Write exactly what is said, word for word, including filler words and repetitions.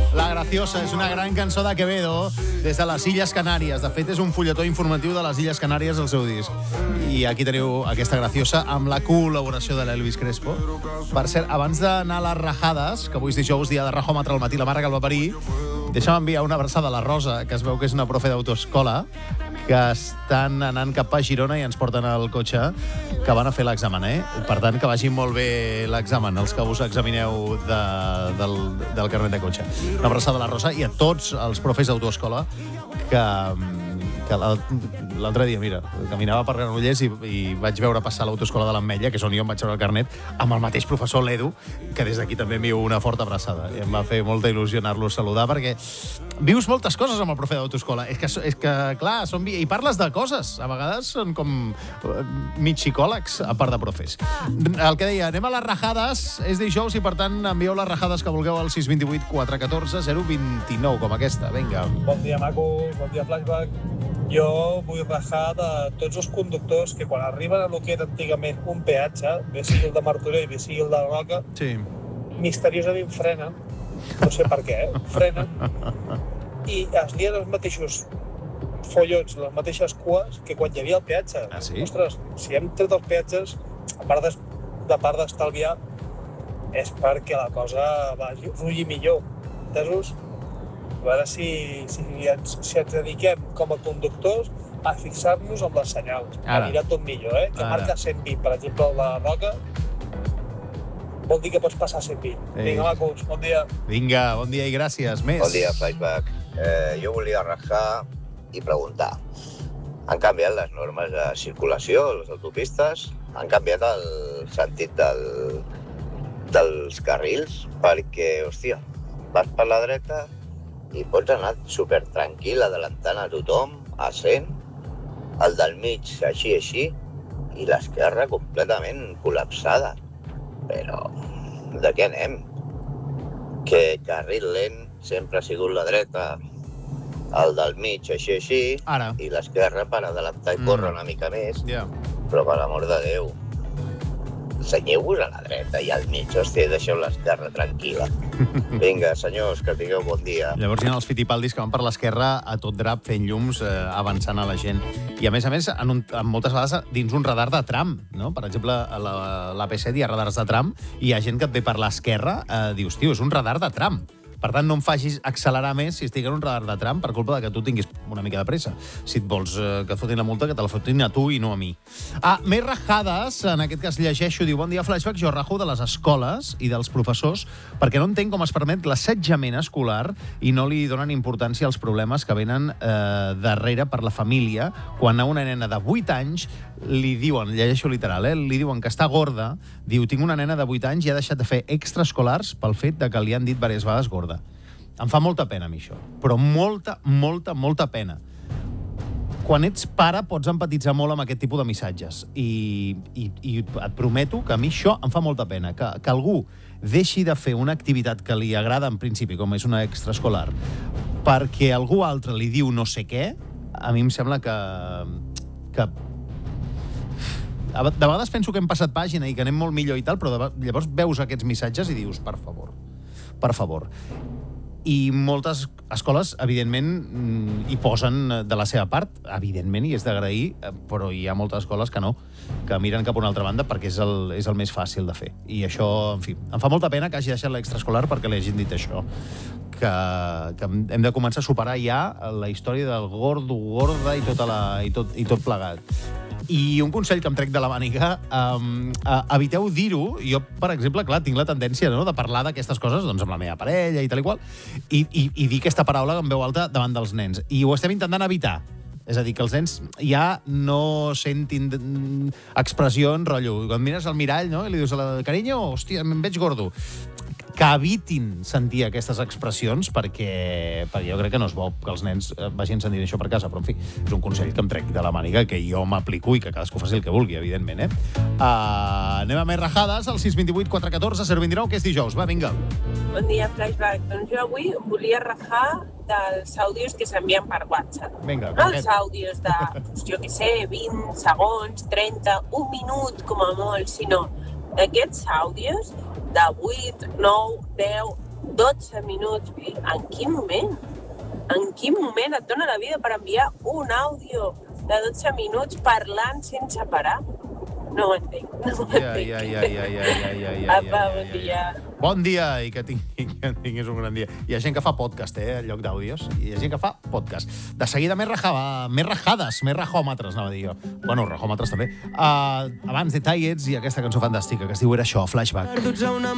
La Graciosa és una gran cançó de Quevedo des de les Illes Canàries. De fet, és un fulletó informatiu de les Illes Canàries al seu disc. I aquí teniu aquesta Graciosa amb la col·laboració de l'Elvis Crespo. Per cert, abans d'anar a les rajades, que avui és dijous, dia de rajòmetre al matí, la mare que el va parir, deixa'm enviar una abraçada a la Rosa, que es veu que és una profe d'autoescola, que estan anant cap a Girona i ens porten al cotxe, que van a fer l'examen, eh? Per tant, que vagi molt bé l'examen, els que us examineu de, del, del carnet de cotxe. Una abraçada a la Rosa i a tots els profes d'autoescola que, que l'altre dia, mira, caminava per Granollers i, i vaig veure passar l'autoescola de l'Ametlla, que és on jo em vaig treure el carnet, amb el mateix professor l'Edu, que des d'aquí també envio una forta abraçada. I em va fer molta il·lusió anar-lo a saludar, perquè vius moltes coses amb el profe d'autoescola. És que, és que clar, són, i parles de coses. A vegades són com mig psicòlegs, a part de profes. El que deia, anem a les rajades. És dijous i, per tant, envieu les rajades que vulgueu al sis dos vuit quatre un quatre zero dos nou, com aquesta. Vinga. Bon dia, macos. Bon dia, Flashback. Jo vull rajar de tots els conductors que quan arriben a lo que era antigament un peatge, bé sigui el de Martorell, bé sigui el de Roca, sí, misteriosament frenen, no sé per què, eh? frenen, i es lien els mateixos follons, les mateixes cues que quan hi havia el peatge. Ah, sí? Ostres, si hem tret els peatges, a part de, de part d'estalviar, és perquè la cosa vagi, flugui millor. Entesos? A veure si, si, ens, si ens dediquem com a conductors a fixar-nos amb les senyals. Ara. Anirà tot millor, eh? Que Ara. marca cent vint, per exemple, la Roca, vol dir que pots passar cent vint. Ei. Vinga, macos, bon dia. Vinga, bon dia i gràcies. Més. Bon dia, Flashback. Eh, jo volia rajar i preguntar. Han canviat les normes de circulació, les autopistes, han canviat el sentit del, dels carrils, perquè, hòstia, vas per la dreta i pots anar super tranquil, adelantant a tothom, a cent, el del mig així, així, i l'esquerra completament col·lapsada. Però de què anem? Que carril lent sempre ha sigut la dreta, el del mig així, així, Ara. i l'esquerra per adelantar i córrer Mm. una mica més, Ja. però per l'amor de Déu, senyeu-vos a la dreta i al mig, hòstia, i deixeu l'esquerra tranquil·la. Vinga, senyors, que tingueu bon dia. Llavors hi ha els fitipaldis que van per l'esquerra a tot drap fent llums, eh, avançant a la gent. I a més a més, en un, en moltes vegades dins un radar de tram, no? Per exemple, a la- l'A P set hi ha radars de tram i hi ha gent que et ve per l'esquerra, eh, dius, tio, és un radar de tram. Per tant, no em facis accelerar més si estic en un radar de tram per culpa de que tu tinguis una mica de pressa. Si et vols eh, que et fotin la multa, que te la fotin a tu i no a mi. Ah, més rajades, en aquest cas llegeixo, diu, bon dia, Flashback, jo rajo de les escoles i dels professors perquè no entenc com es permet l'assetjament escolar i no li donen importància als problemes que venen eh, darrere per la família quan a una nena de vuit anys li diuen, llegeixo literal, eh, li diuen que està gorda, diu, tinc una nena de vuit anys i ha deixat de fer extraescolars pel fet de que li han dit diverses vegades gorda. Em fa molta pena a mi això, però molta, molta, molta pena. Quan ets pare pots empatitzar molt amb aquest tipus de missatges i, i, i et prometo que a mi això em fa molta pena, que, que algú deixi de fer una activitat que li agrada en principi, com és una extraescolar, perquè algú altre li diu no sé què, a mi em sembla que... que de vegades penso que hem passat pàgina i que anem molt millor i tal, però de, llavors veus aquests missatges i dius, per favor, per favor. I moltes escoles, evidentment, hi posen de la seva part, evidentment, i és d'agrair, però hi ha moltes escoles que no, que miren cap a una altra banda perquè és el, és el més fàcil de fer. I això, en fi, em fa molta pena que hagi deixat l'extraescolar perquè li hagin dit això, que, que hem de començar a superar ja la història del gordo, gorda i, tota la, i, tot, i tot plegat. I un consell que em trec de la màniga, um, uh, eviteu dir-ho. Jo, per exemple, clar, tinc la tendència, no?, de parlar d'aquestes coses doncs, amb la meva parella i tal i qual, i, i, i dir aquesta paraula en veu alta davant dels nens. I ho estem intentant evitar. És a dir, que els nens ja no sentin expressions, rotllo. Quan mires al mirall, no?, i li dius a la carinyo, hòstia, em veig gordo. Que evitin sentir aquestes expressions perquè, perquè jo crec que no és bo que els nens vagin sentint això per casa, però en fi, és un consell que em trec de la màniga, que jo m'aplico i que cadascú faci el que vulgui, evidentment, eh? Uh, anem a més rajades, al sis dos vuit quatre un quatre zero dos nou, que és dijous. Va, vinga. Bon dia, Flashback. Doncs jo avui volia rajar dels àudios que s'envien per WhatsApp. Vinga, no els àudios de, doncs, jo què sé, vint segons, trenta, un minut com a molt, sinó d'aquests àudios de vuit, nou, deu, dotze minuts. En quin moment? En quin moment et dona la vida per enviar un àudio de dotze minuts parlant sense parar? No ho entenc, no ho Ja, entenc. ja, ja, ja, ja, ja, ja, ja, Apa, ja, bon ja, dia. Bon dia i que, tingui, que tinguis un gran dia. Hi ha gent que fa podcast, eh, en lloc d'àudios. Hi ha gent que fa podcast. De seguida més, raja, més rajades, més rajòmetres, anava a dir jo. Bueno, rajòmetres també. Uh, abans de Tiets i aquesta cançó fantàstica que es diu Era això, Flashback.